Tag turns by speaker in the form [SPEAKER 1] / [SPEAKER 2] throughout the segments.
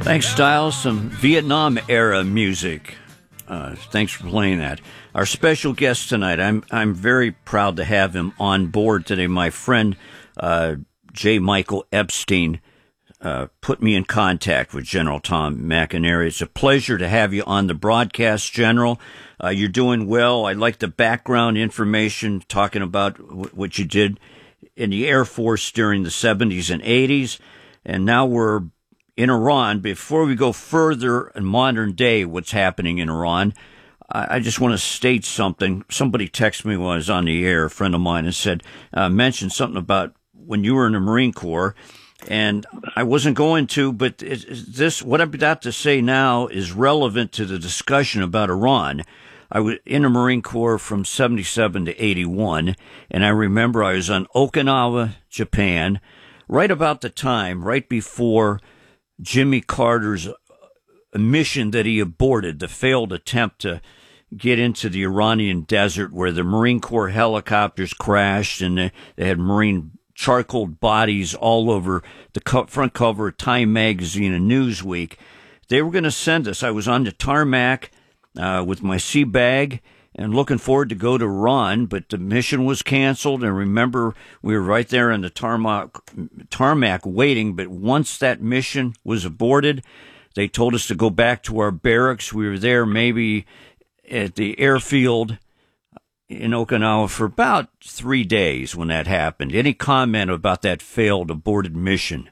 [SPEAKER 1] Thanks, Styles. Some Vietnam-era music. Thanks for playing that. Our special guest tonight, I'm very proud to have him on board today. My friend J. Michael Epstein put me in contact with General Tom McInerney. It's a pleasure to have you on the broadcast, General. You're doing well. I like the background information, talking about what you did in the Air Force during the 70s and 80s, and now we're in Iran. Before we go further in modern day, what's happening in Iran, I just want to state something. Somebody texted me while I was on the air, a friend of mine, and said, mentioned something about when you were in the Marine Corps, and I wasn't going to, but what I'm about to say now is relevant to the discussion about Iran. I was in the Marine Corps from 77 to 81, and I remember I was on Okinawa, Japan, right about the time, right before Jimmy Carter's mission that he aborted, the failed attempt to get into the Iranian desert where the Marine Corps helicopters crashed and they had Marine charcoaled bodies all over the front cover of Time magazine and Newsweek. They were going to send us. I was on the tarmac with my sea bag and looking forward to go to Iran, but the mission was canceled. And remember, we were right there on the tarmac waiting. But once that mission was aborted, they told us to go back to our barracks. We were there maybe at the airfield in Okinawa for about 3 days when that happened. Any comment about that failed aborted mission?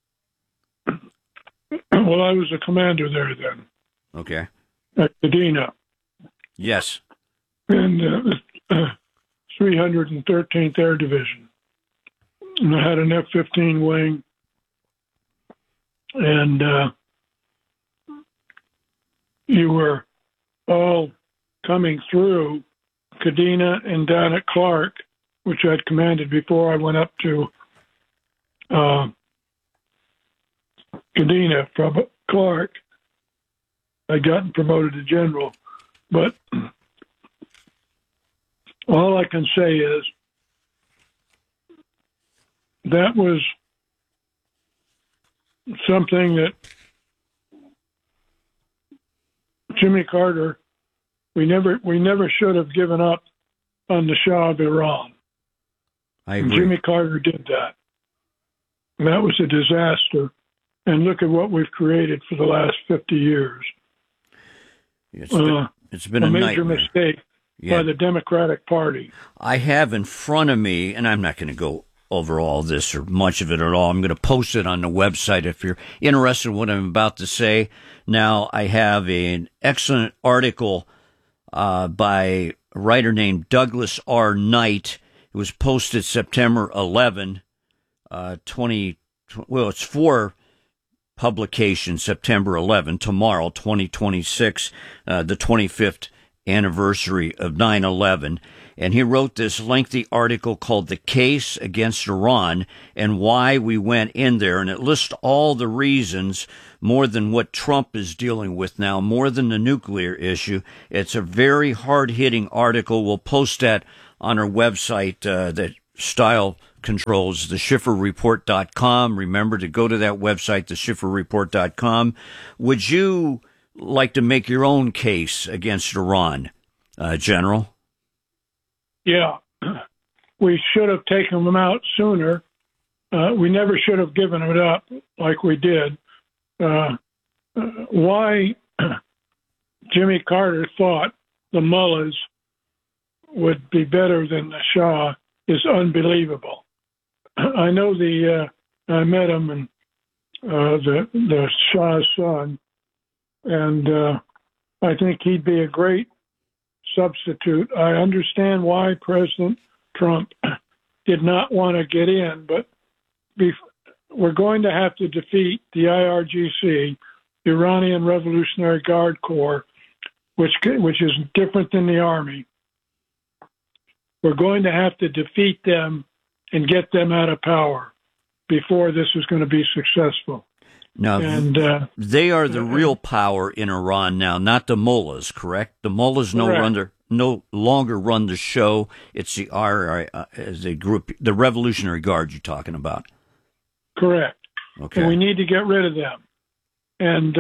[SPEAKER 2] Well, I was a commander there then.
[SPEAKER 1] Okay.
[SPEAKER 2] At Kadena.
[SPEAKER 1] Yes.
[SPEAKER 2] And 313th Air Division. And I had an F-15 wing. And you were all coming through Kadena and down at Clark, which I'd commanded before I went up to Kadena from Clark. I'd gotten promoted to general. But all I can say is that was something that Jimmy Carter, we never should have given up on the Shah of Iran.
[SPEAKER 1] I agree.
[SPEAKER 2] And Jimmy Carter did that. And that was a disaster. And look at what we've created for the last 50 years.
[SPEAKER 1] It's been a
[SPEAKER 2] major
[SPEAKER 1] nightmare.
[SPEAKER 2] Mistake by the Democratic Party.
[SPEAKER 1] I have in front of me, and I'm not going to go over all this or much of it at all. I'm going to post it on the website if you're interested in what I'm about to say. Now, I have an excellent article by a writer named Douglas R. Knight. It was posted September 11, it's for publication September 11, tomorrow, 2026, the 25th anniversary of 9/11. And he wrote this lengthy article called The Case Against Iran and Why We Went in There. And it lists all the reasons, more than what Trump is dealing with now, more than the nuclear issue. It's a very hard-hitting article. We'll post that on our website that Style controls, theschifferreport.com. Remember to go to that website, theschifferreport.com. Would you like to make your own case against Iran, General?
[SPEAKER 2] Yeah, we should have taken them out sooner. We never should have given it up like we did. Why Jimmy Carter thought the mullahs would be better than the Shah is unbelievable. I know I met him and the Shah's son, and I think he'd be a great substitute. I understand why President Trump did not want to get in, but we're going to have to defeat the IRGC, the Iranian Revolutionary Guard Corps, which is different than the Army. We're going to have to defeat them and get them out of power before this is going to be successful.
[SPEAKER 1] Now, they are the real power in Iran now, not the mullahs, correct? The mullahs no longer run the show. It's the group, the Revolutionary Guard you're talking about.
[SPEAKER 2] Correct.
[SPEAKER 1] Okay.
[SPEAKER 2] And we need to get rid of them. And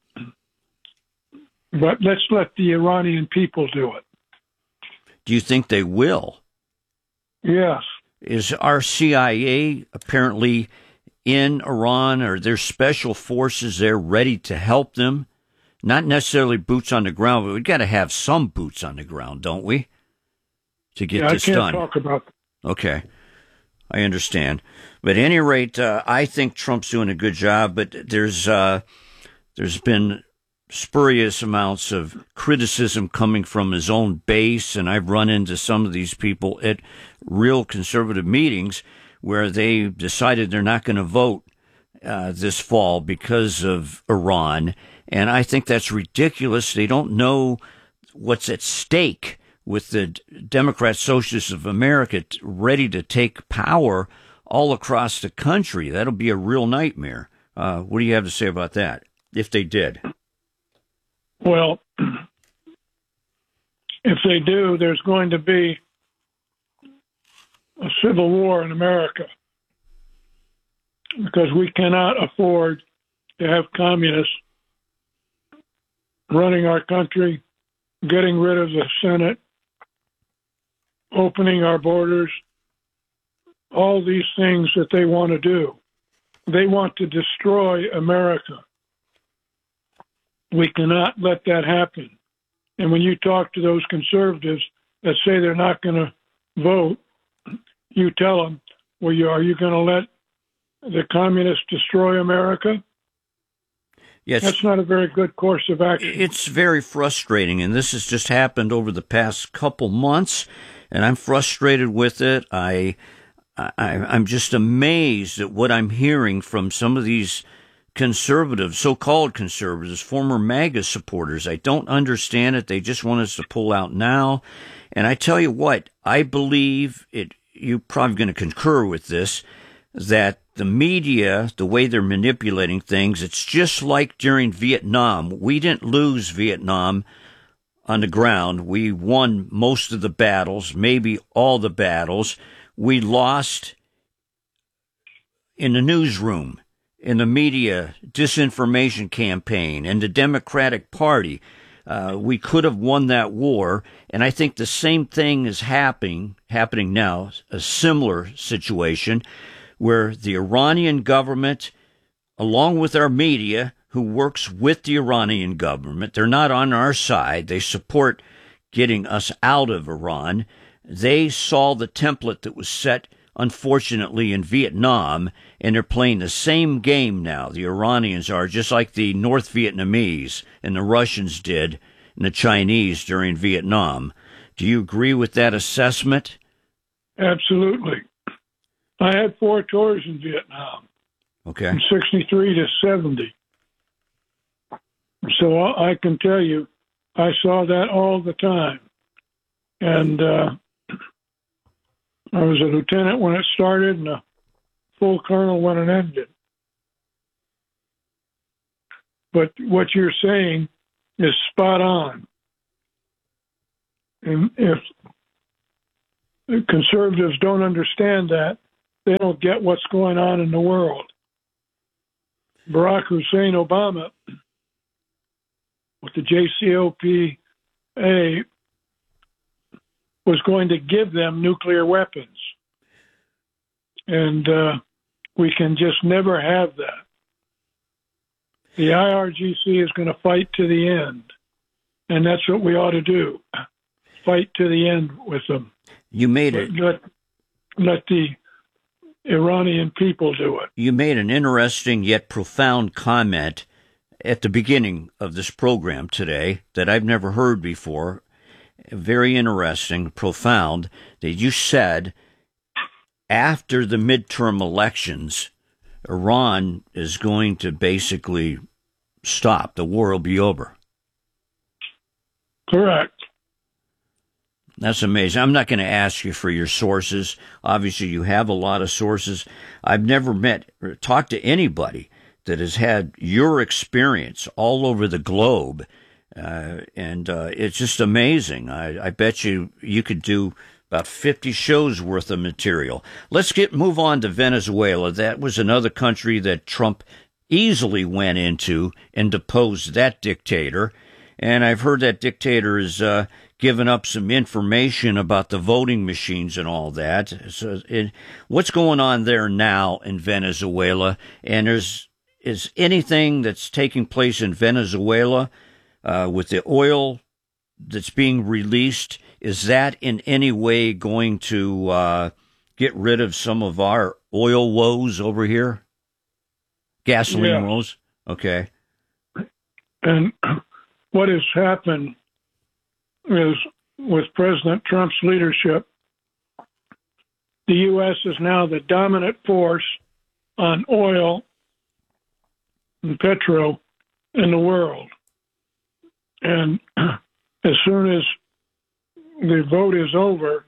[SPEAKER 2] but let's let the Iranian people do it.
[SPEAKER 1] Do you think they will?
[SPEAKER 2] Yes.
[SPEAKER 1] Is our CIA apparently in Iran? Are there special forces there ready to help them? Not necessarily boots on the ground, but we've got to have some boots on the ground, don't we? To get this done.
[SPEAKER 2] I can't talk about that.
[SPEAKER 1] Okay. I understand. But at any rate, I think Trump's doing a good job, but there's been spurious amounts of criticism coming from his own base, and I've run into some of these people at real conservative meetings where they decided they're not going to vote this fall because of Iran, and I think that's ridiculous. They don't know what's at stake with the Democrat Socialists of America ready to take power all across the country. That'll be a real nightmare. What do you have to say about that, if they did?
[SPEAKER 2] Well, if they do, there's going to be a civil war in America because we cannot afford to have communists running our country, getting rid of the Senate, opening our borders, all these things that they want to do. They want to destroy America. We cannot let that happen. And when you talk to those conservatives that say they're not going to vote, you tell them, well, are you going to let the communists destroy America?
[SPEAKER 1] Yes.
[SPEAKER 2] That's not a very good course of action.
[SPEAKER 1] It's very frustrating, and this has just happened over the past couple months, and I'm frustrated with it. I'm just amazed at what I'm hearing from some of these conservatives, so-called conservatives, former MAGA supporters. I don't understand it. They just want us to pull out now. And I tell you what, I believe it. You're probably going to concur with this, that the media, the way they're manipulating things, it's just like during Vietnam. We didn't lose Vietnam on the ground. We won most of the battles, maybe all the battles. We lost in the newsroom, in the media disinformation campaign, and the Democratic Party. We could have won that war, and I think the same thing is happening now, a similar situation where the Iranian government, along with our media, who works with the Iranian government, they're not on our side. They support getting us out of Iran. They saw the template that was set, unfortunately, in Vietnam, and they're playing the same game now. The Iranians are, just like the North Vietnamese and the Russians did, and the Chinese during Vietnam. Do you agree with that assessment?
[SPEAKER 2] Absolutely. I had 4 tours in Vietnam.
[SPEAKER 1] Okay.
[SPEAKER 2] From 63 to 70. So I can tell you, I saw that all the time. And I was a lieutenant when it started and a full colonel when it ended. But what you're saying is spot on. And if the conservatives don't understand that, they don't get what's going on in the world. Barack Hussein Obama, with the JCPOA, was going to give them nuclear weapons. And we can just never have that. The IRGC is going to fight to the end. And that's what we ought to do. Fight to the end with them.
[SPEAKER 1] You made it.
[SPEAKER 2] Let the Iranian people do it.
[SPEAKER 1] You made an interesting yet profound comment at the beginning of this program today that I've never heard before. Very interesting, profound, that you said after the midterm elections, Iran is going to basically stop. The war will be over.
[SPEAKER 2] Correct.
[SPEAKER 1] That's amazing. I'm not going to ask you for your sources. Obviously, you have a lot of sources. I've never met or talked to anybody that has had your experience all over the globe. And it's just amazing. I bet you could do about 50 shows worth of material. Let's move on to Venezuela. That was another country that Trump easily went into and deposed that dictator. And I've heard that dictator has given up some information about the voting machines and all that. So, what's going on there now in Venezuela? And is anything that's taking place in Venezuela with the oil that's being released, is that in any way going to get rid of some of our oil woes over here? Gasoline woes? Okay.
[SPEAKER 2] And what has happened is, with President Trump's leadership, the U.S. is now the dominant force on oil and petro in the world. And as soon as the vote is over,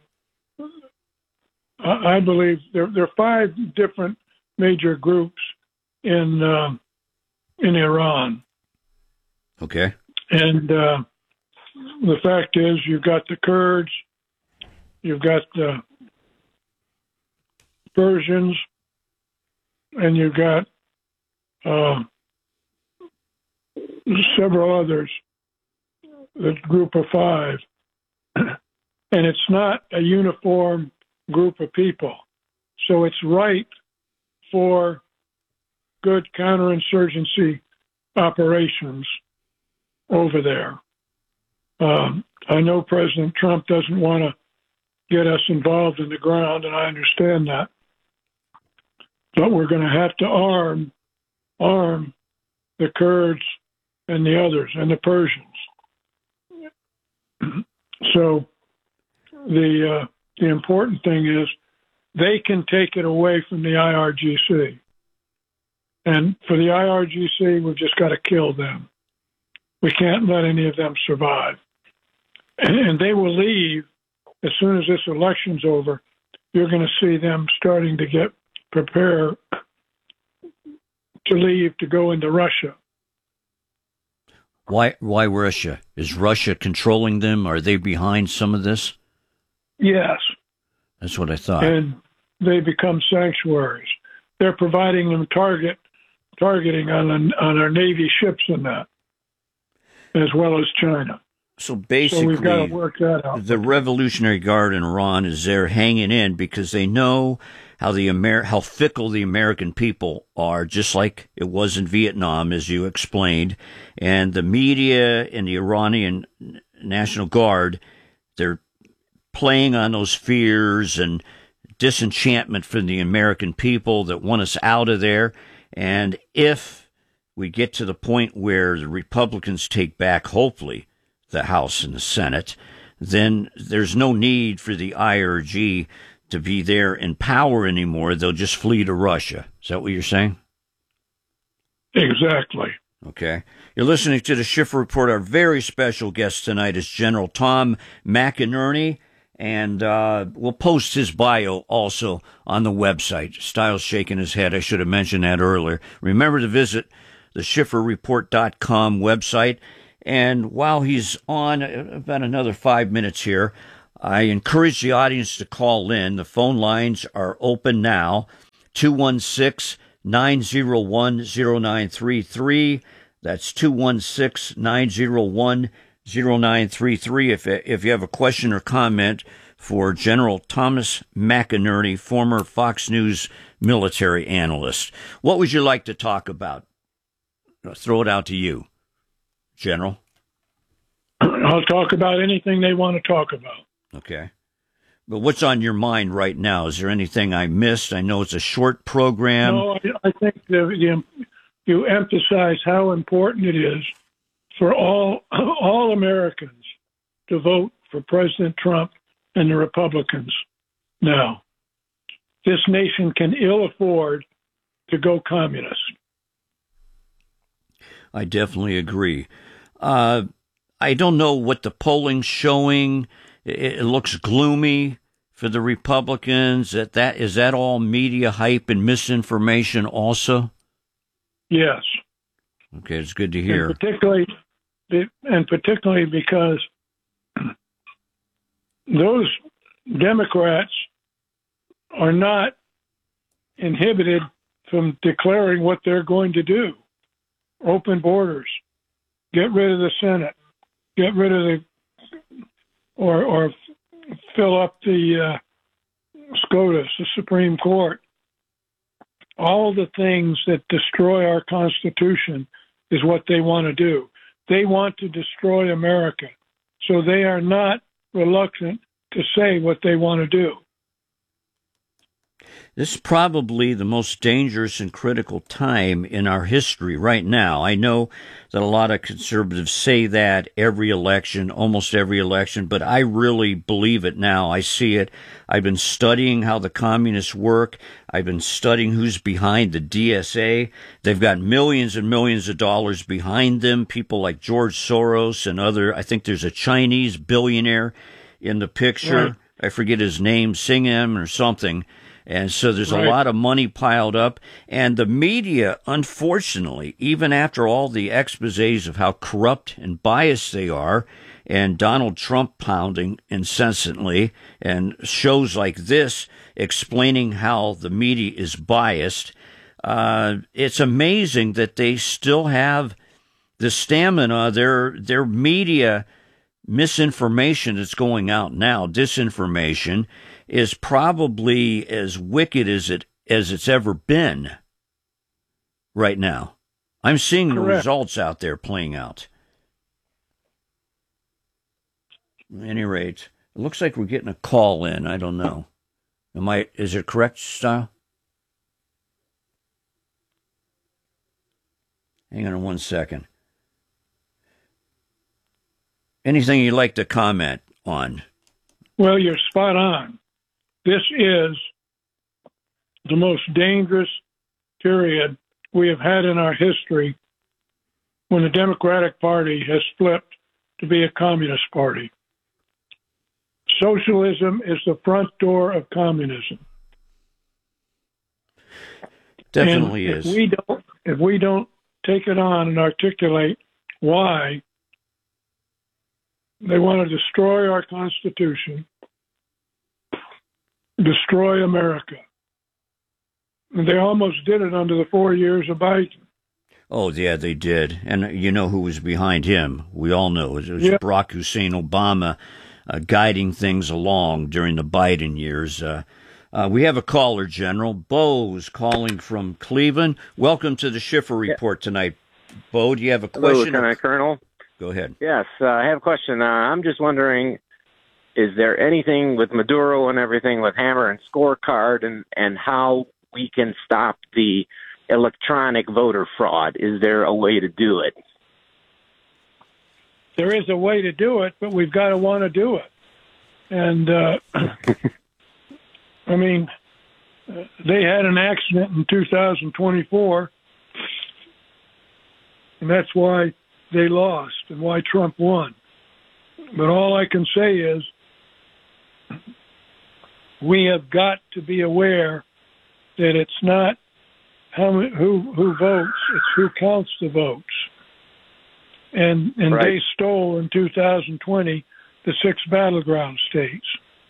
[SPEAKER 2] I believe there are 5 different major groups in Iran.
[SPEAKER 1] Okay.
[SPEAKER 2] And the fact is, you've got the Kurds, you've got the Persians, and you've got several others, the group of 5. And it's not a uniform group of people. So it's right for good counterinsurgency operations over there. I know President Trump doesn't want to get us involved in the ground, and I understand that. But we're going to have to arm the Kurds and the others and the Persians. So the important thing is they can take it away from the IRGC. And for the IRGC, we've just got to kill them. We can't let any of them survive. And they will leave as soon as this election's over. You're going to see them starting to get prepared to leave to go into Russia.
[SPEAKER 1] Why Russia? Is Russia controlling them? Are they behind some of this?
[SPEAKER 2] Yes.
[SPEAKER 1] That's what I thought.
[SPEAKER 2] And they become sanctuaries. They're providing them targeting on our Navy ships and that, as well as China.
[SPEAKER 1] So basically,
[SPEAKER 2] we've got to work that out.
[SPEAKER 1] The Revolutionary Guard in Iran is there hanging in because they know how fickle the American people are, just like it was in Vietnam, as you explained. And the media and the Iranian National Guard, they're playing on those fears and disenchantment from the American people that want us out of there. And if we get to the point where the Republicans take back, hopefully, the House and the Senate, then there's no need for the IRG to be there in power anymore. They'll just flee to Russia. Is that what you're saying?
[SPEAKER 2] Exactly.
[SPEAKER 1] Okay. You're listening to the Schiffer Report. Our very special guest tonight is General Tom McInerney, and we'll post his bio also on the website. Styles shaking his head. I should have mentioned that earlier. Remember to visit the SchifferReport.com website. And while he's on, about another 5 minutes here, I encourage the audience to call in. The phone lines are open now, 216-901-0933. That's 216-901-0933. If you have a question or comment for General Thomas McInerney, former Fox News military analyst. What would you like to talk about? I'll throw it out to you, General.
[SPEAKER 2] I'll talk about anything they want to talk about.
[SPEAKER 1] Okay. But what's on your mind right now? Is there anything I missed? I know it's a short program.
[SPEAKER 2] No, I think you emphasize how important it is for all Americans to vote for President Trump and the Republicans now. This nation can ill afford to go communist.
[SPEAKER 1] I definitely agree. I don't know what the polling's showing. It looks gloomy for the Republicans. Is that all media hype and misinformation also?
[SPEAKER 2] Yes.
[SPEAKER 1] Okay, it's good to hear.
[SPEAKER 2] And particularly because those Democrats are not inhibited from declaring what they're going to do. Open borders, get rid of the Senate, get rid of the, or fill up the SCOTUS, the Supreme Court. All the things that destroy our Constitution is what they want to do. They want to destroy America. So they are not reluctant to say what they want to do.
[SPEAKER 1] This is probably the most dangerous and critical time in our history right now. I know that a lot of conservatives say that every election, almost every election, but I really believe it now. I see it. I've been studying how the communists work. I've been studying who's behind the DSA. They've got millions and millions of dollars behind them, people like George Soros and other. I think there's a Chinese billionaire in the picture.
[SPEAKER 2] Right.
[SPEAKER 1] I forget his name, Singham or something. And so there's
[SPEAKER 2] Right.
[SPEAKER 1] a lot of money piled up. And the media, unfortunately, even after all the exposés of how corrupt and biased they are, and Donald Trump pounding incessantly, and shows like this explaining how the media is biased, it's amazing that they still have the stamina. Their media misinformation that's going out now, disinformation, is probably as wicked as it's ever been right now. I'm seeing the results out there playing out. At any rate, it looks like we're getting a call in. I don't know. Is it correct, Style? Hang on 1 second. Anything you'd like to comment on?
[SPEAKER 2] Well, you're spot on. This is the most dangerous period we have had in our history when the Democratic Party has flipped to be a communist party. Socialism is the front door of communism.
[SPEAKER 1] Definitely
[SPEAKER 2] and
[SPEAKER 1] is.
[SPEAKER 2] If we don't take it on and articulate why they want to destroy our Constitution, destroy America. And they almost did it under the 4 years of Biden.
[SPEAKER 1] Oh, yeah, they did. And you know who was behind him. We all know. It was Barack Hussein Obama guiding things along during the Biden years. We have a caller, General. Bo's calling from Cleveland. Welcome to the Schiffer Report tonight. Bo, do you have a question?
[SPEAKER 3] Hello, Lieutenant Colonel.
[SPEAKER 1] Go ahead.
[SPEAKER 3] Yes, I have a question. I'm just wondering, is there anything with Maduro and everything with Hammer and Scorecard and how we can stop the electronic voter fraud? Is there a way to do it?
[SPEAKER 2] There is a way to do it, but we've got to want to do it. And, I mean, they had an accident in 2024, and that's why they lost and why Trump won. But all I can say is we have got to be aware that it's not who votes, it's who counts the votes. And
[SPEAKER 3] right.
[SPEAKER 2] They stole in 2020 the 6 battleground states.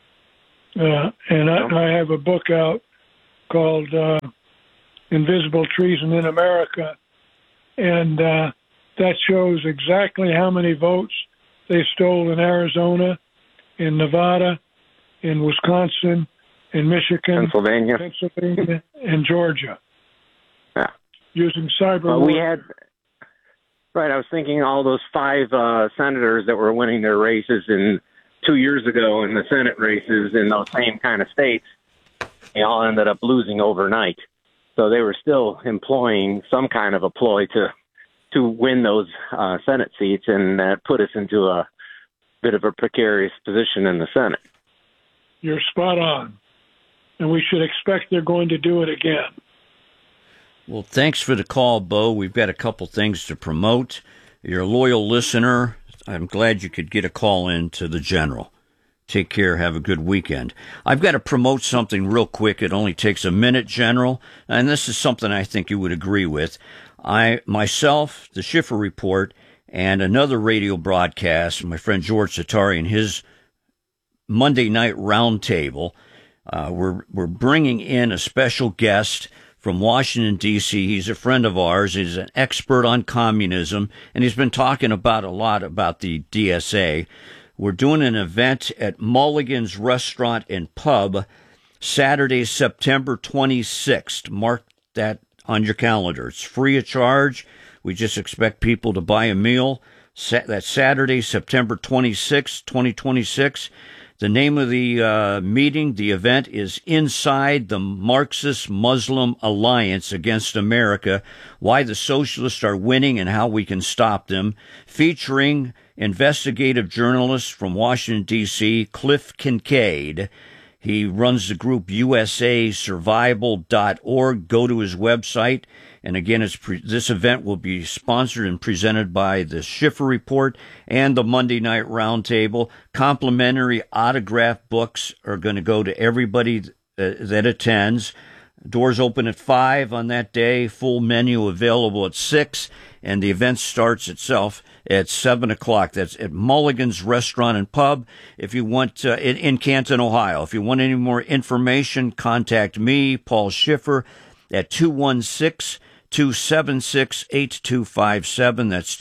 [SPEAKER 2] I have a book out called Invisible Treason in America, and that shows exactly how many votes they stole in Arizona, in Nevada, in Wisconsin, in Michigan,
[SPEAKER 3] Pennsylvania,
[SPEAKER 2] and Georgia.
[SPEAKER 3] Yeah.
[SPEAKER 2] Using cyber
[SPEAKER 3] Well,
[SPEAKER 2] warfare.
[SPEAKER 3] Right, I was thinking all those 5 senators that were winning their races 2 years ago in the Senate races in those same kind of states, they all ended up losing overnight. So they were still employing some kind of a ploy to win those Senate seats, and that put us into a bit of a precarious position in the Senate.
[SPEAKER 2] You're spot on. And we should expect they're going to do it again.
[SPEAKER 1] Well, thanks for the call, Bo. We've got a couple things to promote. You're a loyal listener. I'm glad you could get a call in to the General. Take care. Have a good weekend. I've got to promote something real quick. It only takes a minute, General. And this is something I think you would agree with. Myself, the Schiffer Report, and another radio broadcast, my friend George Satari and his Monday night roundtable, we're bringing in a special guest from Washington, D.C. He's a friend of ours. He's an expert on communism, and he's been talking about a lot about the DSA. We're doing an event at Mulligan's Restaurant and Pub Saturday, September 26th. Mark that on your calendar. It's free of charge. We just expect people to buy a meal. That's Saturday, September 26th, 2026. The name of the meeting, the event, is Inside the Marxist Muslim Alliance Against America, Why the Socialists Are Winning and How We Can Stop Them, featuring investigative journalist from Washington, D.C., Cliff Kincaid. He runs the group usasurvival.org. Go to his website. And again, this event will be sponsored and presented by the Schiffer Report and the Monday Night Roundtable. Complimentary autographed books are going to go to everybody that attends. Doors open at 5 on that day. Full menu available at 6. And the event starts itself at 7 o'clock. That's at Mulligan's Restaurant and Pub. If you want, in Canton, Ohio. If you want any more information, contact me, Paul Schiffer, at 216-276-8257. That's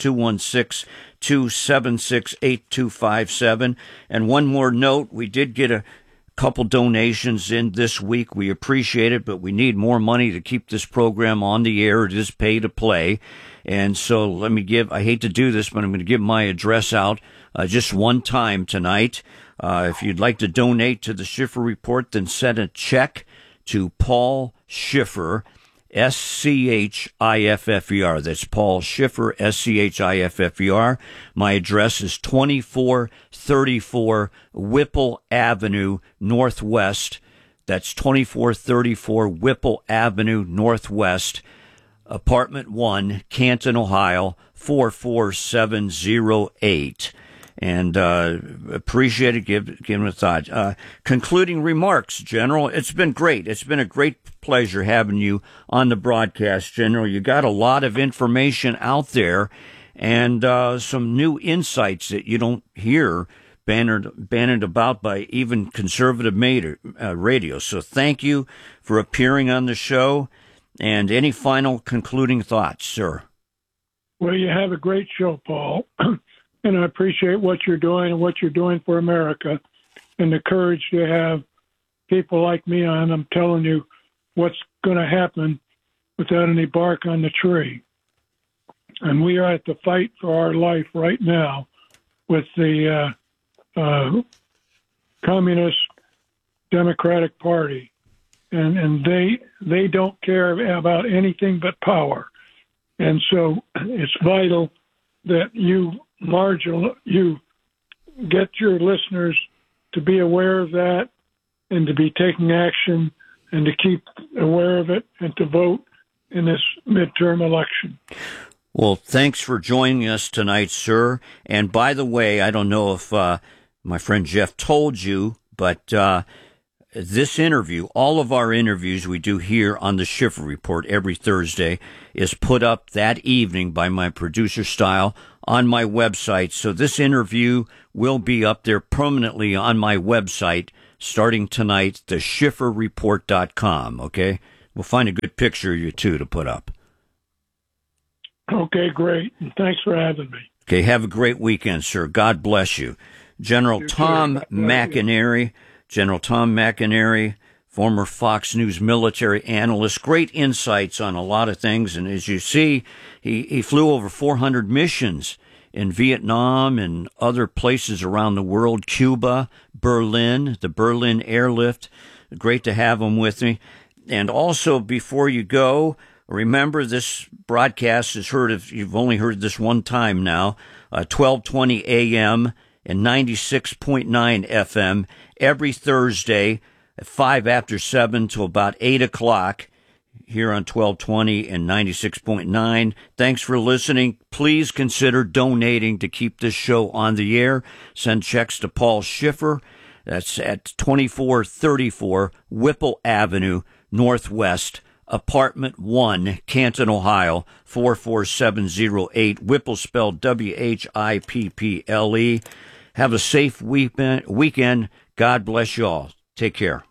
[SPEAKER 1] 216-276-8257. And one more note, we did get a couple donations in this week. We appreciate it, but we need more money to keep this program on the air. It is pay to play. And so I hate to do this, but I'm going to give my address out just one time tonight. If you'd like to donate to the Schiffer Report, then send a check to Paul Schiffer, Schiffer. That's Paul Schiffer, Schiffer. My address is 2434 Whipple Avenue, Northwest. That's 2434 Whipple Avenue, Northwest, Apartment 1, Canton, Ohio, 44708. And appreciate it. Give it a thought. Concluding remarks, General. It's been great. It's been a great pleasure having you on the broadcast, General. You got a lot of information out there and some new insights that you don't hear bannered about by even conservative radio. So thank you for appearing on the show. And any final concluding thoughts, sir?
[SPEAKER 2] Well, you have a great show, Paul. And I appreciate what you're doing and what you're doing for America and the courage to have people like me on. I'm telling you what's going to happen without any bark on the tree. And we are at the fight for our life right now with the Communist Democratic Party. And they don't care about anything but power. And so it's vital that you get your listeners to be aware of that and to be taking action and to keep aware of it and to vote in this midterm election.
[SPEAKER 1] Well, thanks for joining us tonight, sir. And by the way, I don't know if my friend Jeff told you, but this interview, all of our interviews we do here on the Schiffer Report every Thursday, is put up that evening by my producer Style on my website. So this interview will be up there permanently on my website starting tonight, theschifferreport.com, okay? We'll find a good picture of you, too, to put up.
[SPEAKER 2] Okay, great. And thanks for having me.
[SPEAKER 1] Okay, have a great weekend, sir. God bless you. General Tom McInerney. General Tom McInerney, former Fox News military analyst, great insights on a lot of things. And as you see, he flew over 400 missions in Vietnam and other places around the world, Cuba, Berlin, the Berlin airlift. Great to have him with me. And also, before you go, remember this broadcast is you've only heard this one time now, 1220 a.m. and 96.9 FM every Thursday at 5 after 7 till about 8 o'clock here on 1220 and 96.9. Thanks for listening. Please consider donating to keep this show on the air. Send checks to Paul Schiffer. That's at 2434 Whipple Avenue, Northwest, Apartment 1, Canton, Ohio, 44708. Whipple spelled Whipple. Have a safe weekend. God bless you all. Take care.